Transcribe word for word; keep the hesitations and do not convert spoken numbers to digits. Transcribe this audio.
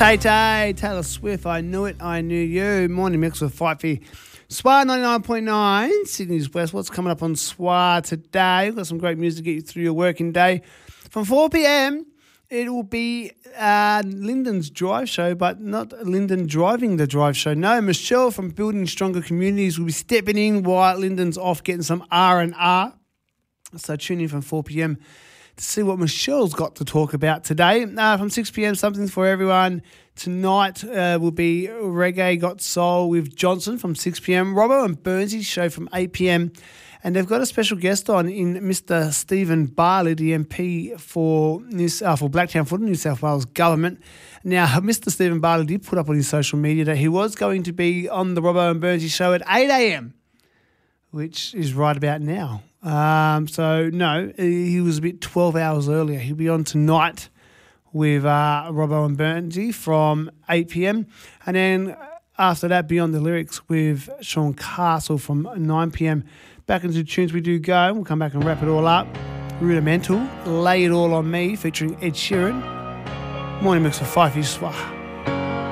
Tay Tay, Taylor Swift, I Knew It, I Knew You. Morning mix with Fifey. S W A ninety-nine point nine, Sydney's West. What's coming up on S W A today? We've got some great music to get you through your working day. From four p.m, it will be uh, Lyndon's Drive Show, but not Lyndon driving the drive show. No, Michelle from Building Stronger Communities will be stepping in while Lyndon's off getting some R and R. So tune in from four p.m. to see what Michelle's got to talk about today. Uh, from six p.m, something for everyone. Tonight uh, will be Reggae Got Soul with Johnson from six p.m. Robbo and Burnsy's show from eight p.m. And they've got a special guest on in Mister Stephen Barley, the M P for New, uh, for Blacktown for the New South Wales Government. Now, Mister Stephen Barley did put up on his social media that he was going to be on the Robbo and Burnsy show at eight a.m, which is right about now. Um, so, no, he was a bit twelve hours earlier. He'll be on tonight with uh, Robbo and Burnsy from eight p.m. And then after that, Beyond the Lyrics with Sean Castle from nine p.m. Back into tunes we do go. We'll come back and wrap it all up. Rudimental, Lay It All On Me featuring Ed Sheeran. Morning mix for Fifey S W A.